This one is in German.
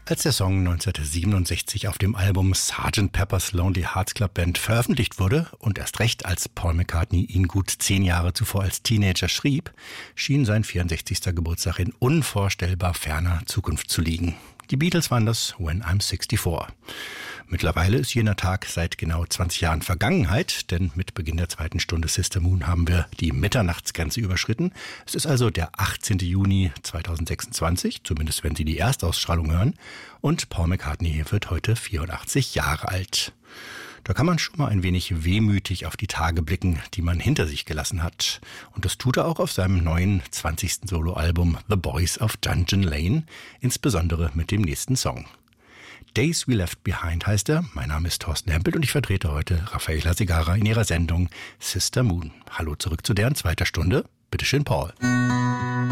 Als der Song 1967 auf dem Album Sgt. Pepper's Lonely Hearts Club Band veröffentlicht wurde und erst recht als Paul McCartney ihn gut 10 Jahre zuvor als Teenager schrieb, schien sein 64. Geburtstag in unvorstellbar ferner Zukunft zu liegen. Die Beatles waren das When I'm 64. Mittlerweile ist jener Tag seit genau 20 Jahren Vergangenheit, denn mit Beginn der 2. Stunde Sister Moon haben wir die Mitternachtsgrenze überschritten. Es ist also der 18. Juni 2026, zumindest wenn Sie die Erstausstrahlung hören, und Paul McCartney wird heute 84 Jahre alt. Da kann man schon mal ein wenig wehmütig auf die Tage blicken, die man hinter sich gelassen hat. Und das tut er auch auf seinem neuen 20. Soloalbum The Boys of Dungeon Lane, insbesondere mit dem nächsten Song. Days We Left Behind heißt er. Mein Name ist Thorsten Hempel und ich vertrete heute Raffaella Segarra in ihrer Sendung Sister Moon. Hallo zurück zu deren 2. Stunde. Bitteschön, Paul.